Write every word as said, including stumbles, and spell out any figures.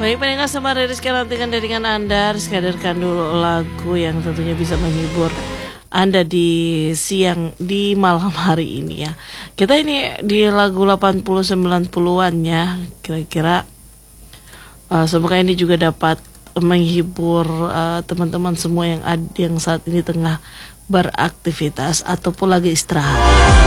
Baik, pendengar sama Rizky, nantikan dengan Anda. Rizky hadirkan dulu lagu yang tentunya bisa menghibur Anda di siang, di malam hari ini ya. Kita ini di lagu delapan puluh sembilan puluhan ya. Kira-kira uh, semoga ini juga dapat menghibur uh, teman-teman semua yang ada, yang saat ini tengah beraktivitas ataupun lagi istirahat.